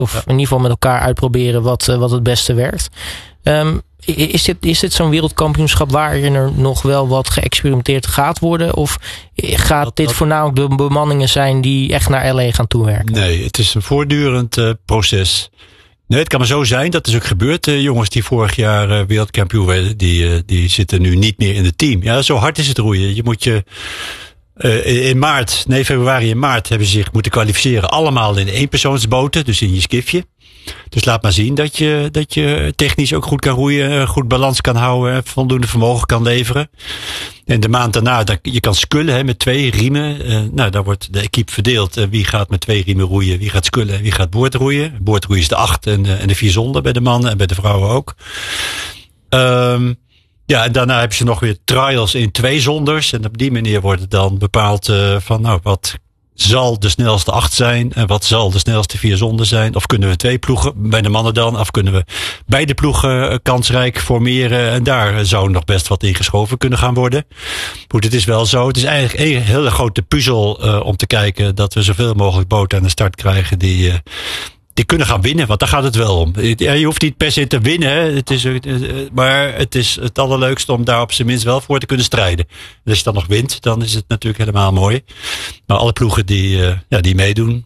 Of in ieder geval met elkaar uitproberen wat het beste werkt. Is dit zo'n wereldkampioenschap waarin er nog wel wat geëxperimenteerd gaat worden? Of gaat dit voornamelijk de bemanningen zijn die echt naar LA gaan toewerken? Nee, het is een voortdurend proces. Nee, het kan maar zo zijn. Dat is ook gebeurd. Jongens die vorig jaar wereldkampioen werden, die zitten nu niet meer in het team. Ja, zo hard is het roeien. Je moet in februari en maart hebben ze zich moeten kwalificeren. Allemaal in eenpersoonsboten, dus in je skifje. Dus laat maar zien dat je technisch ook goed kan roeien, goed balans kan houden, voldoende vermogen kan leveren. En de maand daarna, je kan skullen met 2 riemen. Daar wordt de equipe verdeeld. Wie gaat met 2 riemen roeien, wie gaat skullen en wie gaat boordroeien. Boordroeien is de 8 en de 4 zonder bij de mannen en bij de vrouwen ook. En daarna hebben ze nog weer trials in 2 zonders. En op die manier wordt het dan bepaald wat zal de snelste 8 zijn en wat zal de snelste 4 zonder zijn. Of kunnen we 2 ploegen bij de mannen dan, of kunnen we beide ploegen kansrijk formeren. En daar zou nog best wat ingeschoven kunnen gaan worden. Goed, het is wel zo. Het is eigenlijk een hele grote puzzel om te kijken dat we zoveel mogelijk boten aan de start krijgen die kunnen gaan winnen, want daar gaat het wel om. Je hoeft niet per se te winnen, hè. Maar het is het allerleukste om daar op zijn minst wel voor te kunnen strijden. En als je dan nog wint, dan is het natuurlijk helemaal mooi. Maar alle ploegen die meedoen,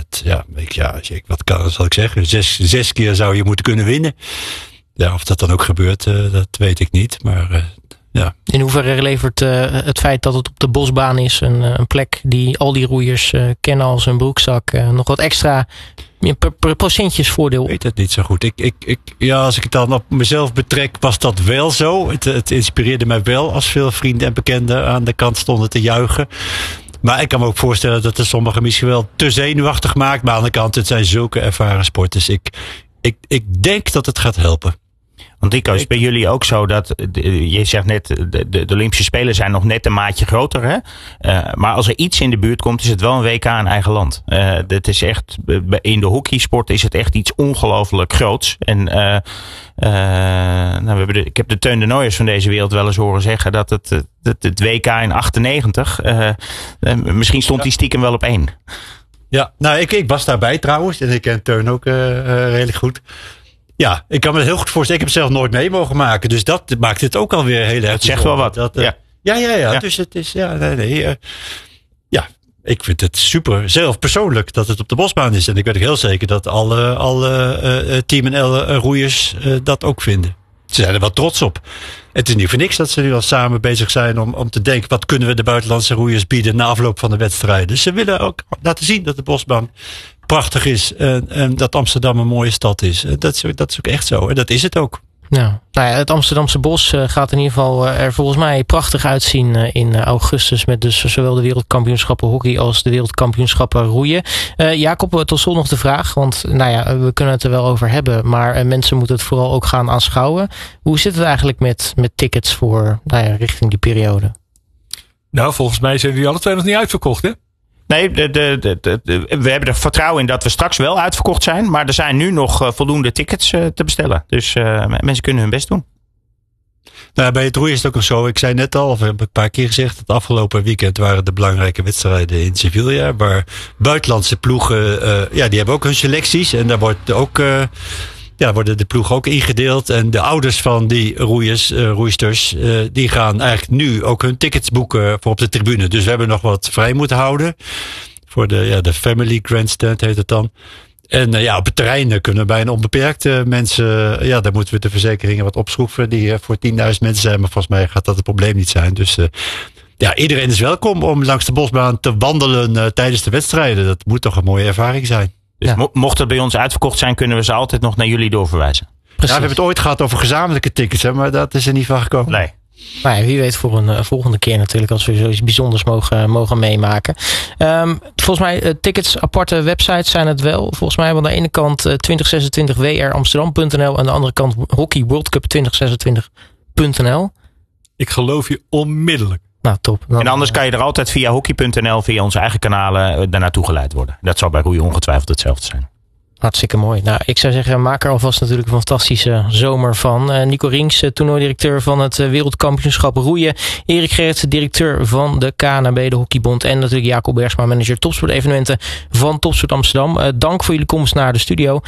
wat zal ik zeggen? 6 keer zou je moeten kunnen winnen. Ja, of dat dan ook gebeurt, dat weet ik niet. Maar ja. In hoeverre levert het feit dat het op de bosbaan is, een plek die al die roeiers kennen als een broekzak, nog wat extra procentjes voordeel? Ik weet het niet zo goed. Als ik het dan op mezelf betrek, was dat wel zo. Het inspireerde mij wel als veel vrienden en bekenden aan de kant stonden te juichen. Maar ik kan me ook voorstellen dat er sommigen misschien wel te zenuwachtig maakt. Maar aan de kant, het zijn zulke ervaren sporters. Ik denk dat het gaat helpen. Want Rico, is bij jullie ook zo dat, je zegt net, de Olympische Spelen zijn nog net een maatje groter, hè? Maar als er iets in de buurt komt, is het wel een WK in eigen land. Dat is echt, in de hockeysport is het echt iets ongelooflijk groots. En ik heb de Teun de Nooiers van deze wereld wel eens horen zeggen dat het WK in 98, misschien stond die stiekem wel op 1. Ja, ik was daarbij trouwens en ik ken Teun ook redelijk goed. Ja, ik kan me heel goed voorstellen. Ik heb het zelf nooit mee mogen maken. Dus dat maakt het ook alweer heel erg. Het zegt wel wat. Ja. Dus het is, ik vind het super zelf persoonlijk dat het op de bosbaan is. En ik weet ook heel zeker dat alle Team NL roeiers dat ook vinden. Ze zijn er wel trots op. Het is niet voor niks dat ze nu al samen bezig zijn om te denken, wat kunnen we de buitenlandse roeiers bieden na afloop van de wedstrijden. Dus ze willen ook laten zien dat de bosbaan prachtig is en dat Amsterdam een mooie stad is. Dat is ook echt zo. En dat is het ook. Ja. Het Amsterdamse bos gaat in ieder geval er volgens mij prachtig uitzien in augustus. Met dus zowel de wereldkampioenschappen hockey als de wereldkampioenschappen roeien. Jacob, tot slot nog de vraag. Want we kunnen het er wel over hebben. Maar mensen moeten het vooral ook gaan aanschouwen. Hoe zit het eigenlijk met tickets voor richting die periode? Nou, volgens mij zijn die alle 2 nog niet uitverkocht, hè? Nee, we hebben er vertrouwen in dat we straks wel uitverkocht zijn. Maar er zijn nu nog voldoende tickets te bestellen. Dus mensen kunnen hun best doen. Bij het roeien is het ook nog zo. Ik zei net al, of heb ik een paar keer gezegd, het afgelopen weekend waren de belangrijke wedstrijden in Sevilla. Waar buitenlandse ploegen, die hebben ook hun selecties. En daar wordt ook worden de ploegen ook ingedeeld. En de ouders van die roeisters, die gaan eigenlijk nu ook hun tickets boeken voor op de tribune. Dus we hebben nog wat vrij moeten houden. Voor de Family Grandstand heet het dan. En op het terrein kunnen bijna onbeperkt mensen. Daar moeten we de verzekeringen wat opschroeven. Die voor 10.000 mensen zijn. Maar volgens mij gaat dat het probleem niet zijn. Dus iedereen is welkom om langs de bosbaan te wandelen tijdens de wedstrijden. Dat moet toch een mooie ervaring zijn. Dus mocht het bij ons uitverkocht zijn, kunnen we ze altijd nog naar jullie doorverwijzen. Ja, we hebben het ooit gehad over gezamenlijke tickets, hè, maar dat is er niet van gekomen. Nee. Maar wie weet voor een volgende keer natuurlijk, als we zoiets bijzonders mogen meemaken. Volgens mij tickets, aparte websites zijn het wel. Volgens mij aan de ene kant 2026wramsterdam.nl en aan de andere kant hockeyworldcup2026.nl. Ik geloof je onmiddellijk. Nou, top. En anders kan je er altijd via hockey.nl, via onze eigen kanalen, daar naartoe geleid worden. Dat zal bij roeien ongetwijfeld hetzelfde zijn. Hartstikke mooi. Nou, ik zou zeggen, maak er alvast natuurlijk een fantastische zomer van. Nico Rinks, toernooidirecteur van het Wereldkampioenschap Roeien. Erik Gerritsen, directeur van de KNAB, de Hockeybond. En natuurlijk Jacob Bergsma, manager topsportevenementen van Topsport Amsterdam. Dank voor jullie komst naar de studio.